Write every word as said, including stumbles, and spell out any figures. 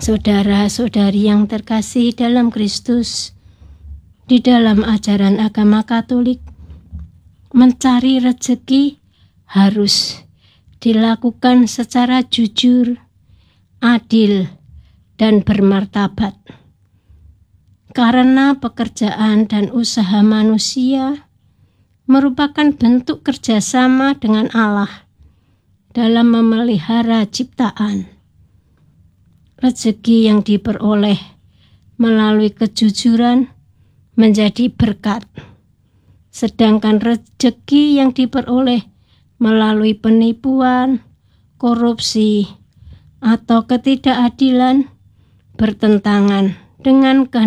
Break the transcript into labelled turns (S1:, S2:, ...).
S1: Saudara-saudari yang terkasih dalam Kristus, di dalam ajaran agama Katolik, mencari rezeki harus dilakukan secara jujur, adil, dan bermartabat. Karena pekerjaan dan usaha manusia merupakan bentuk kerjasama dengan Allah dalam memelihara ciptaan. Rezeki yang diperoleh melalui kejujuran menjadi berkat, sedangkan rezeki yang diperoleh melalui penipuan, korupsi, atau ketidakadilan bertentangan dengan kehendak